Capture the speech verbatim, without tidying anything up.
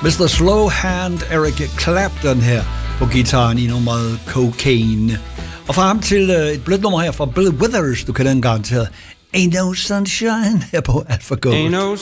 mister Slow Hand Eric Clapton her på gitaren i nummeret Cocaine. Og frem til øh, et blødt nummer her fra Bill Withers, du kan den garanteret. Ain't no sunshine her på Alpha Gold. Ain't no